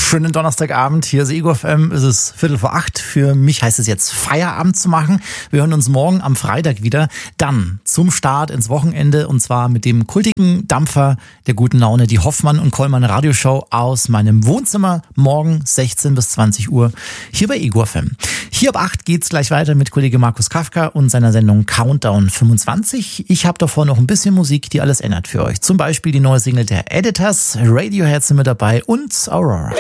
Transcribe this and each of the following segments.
Schönen Donnerstagabend, hier ist Ego FM, es ist 7:45. Für mich heißt es jetzt Feierabend zu machen. Wir hören uns morgen am Freitag wieder, dann zum Start ins Wochenende und zwar mit dem kultigen Dampfer der guten Laune, die Hoffmann und Kollmann Radioshow aus meinem Wohnzimmer, morgen 16 bis 20 Uhr hier bei Ego FM. Hier ab 8 geht's gleich weiter mit Kollege Markus Kafka und seiner Sendung Countdown 25. Ich habe davor noch ein bisschen Musik, die alles ändert für euch. Zum Beispiel die neue Single der Editors, Radiohead sind mit dabei und Aurora.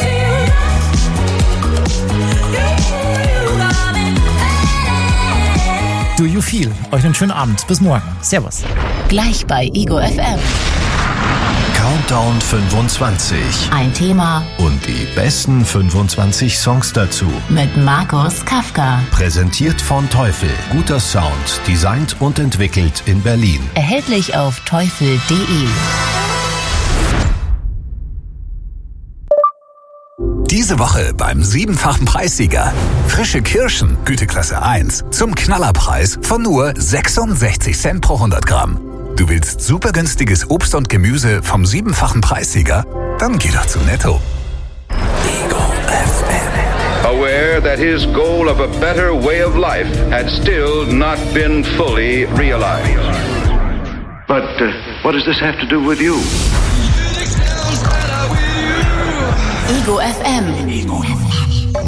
Do you feel? Euch einen schönen Abend. Bis morgen. Servus. Gleich bei Ego FM. Countdown 25. Ein Thema Und die besten 25 Songs dazu. mit Markus Kafka. Präsentiert von Teufel. Guter Sound. Designt und entwickelt in Berlin. Erhältlich auf teufel.de. Diese Woche beim 7-fachen Preissieger. Frische Kirschen, Güteklasse 1, zum Knallerpreis von nur 66 Cent pro 100 Gramm. Du willst super günstiges Obst und Gemüse vom 7-fachen Preissieger? Dann geh doch zu Netto. Ego FM. Aware that his goal of a better way of life had still not been fully realized. But what does this have to do with you? Ego FM.